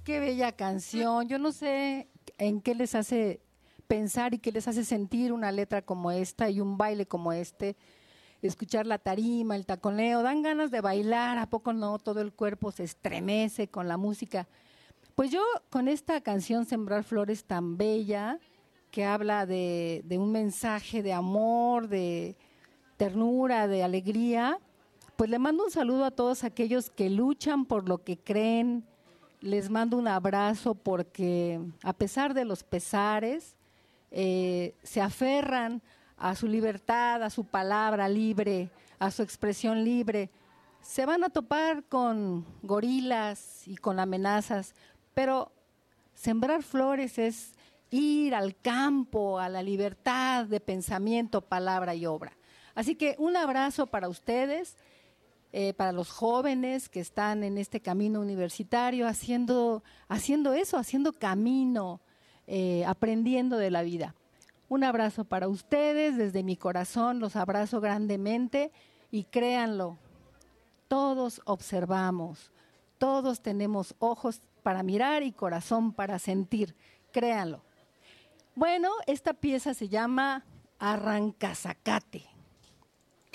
Qué bella canción. Yo no sé en qué les hace pensar y qué les hace sentir una letra como esta y un baile como este. Escuchar la tarima, el taconeo, dan ganas de bailar, ¿a poco no? Todo el cuerpo se estremece con la música. Pues yo con esta canción Sembrar Flores tan bella, que habla de un mensaje de amor, de ternura, de alegría, pues le mando un saludo a todos aquellos que luchan por lo que creen. Les mando un abrazo porque a pesar de los pesares, se aferran a su libertad, a su palabra libre, a su expresión libre. Se van a topar con gorilas y con amenazas, pero sembrar flores es ir al campo, a la libertad de pensamiento, palabra y obra. Así que un abrazo para ustedes, para los jóvenes que están en este camino universitario, haciendo eso, haciendo camino, aprendiendo de la vida. Un abrazo para ustedes, desde mi corazón los abrazo grandemente y créanlo, todos observamos, todos tenemos ojos para mirar y corazón para sentir, créanlo. Bueno, esta pieza se llama Arrancazacate.